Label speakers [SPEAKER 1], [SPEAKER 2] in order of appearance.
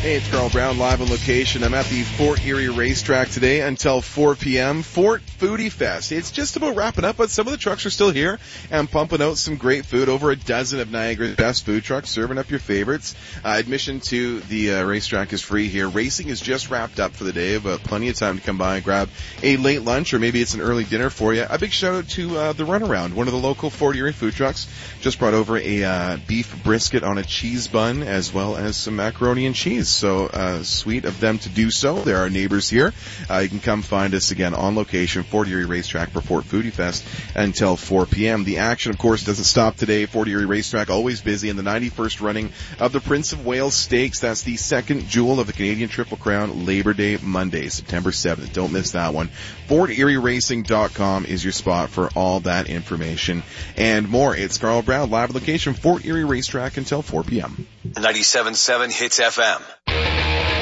[SPEAKER 1] Hey, it's Carl Brown live on location. I'm at the Fort Erie Racetrack today until 4 p.m. Fort Foodie Fest. It's just about wrapping up, but some of the trucks are still here and pumping out some great food. Over a dozen of Niagara's best food trucks serving up your favorites. Admission to the racetrack is free here. Racing is just wrapped up for the day, but plenty of time to come by and grab a late lunch, or maybe it's an early dinner for you. A big shout out to the Runaround, one of the local Fort Erie food trucks. Just brought over a beef brisket on a cheese bun, as well as some macaroni and cheese. So sweet of them to do so. They're our neighbors here. You can come find us again on location, Fort Erie Racetrack for Fort Foodie Fest until 4 p.m. The action, of course, doesn't stop today. Fort Erie Racetrack always busy in the 91st running of the Prince of Wales Stakes. That's the second jewel of the Canadian Triple Crown, Labor Day Monday, September 7th. Don't miss that one. FortErieRacing.com is your spot for all that information and more. It's Carl Brown, live location, Fort Erie Racetrack until 4 p.m.
[SPEAKER 2] 97.7 Hits FM.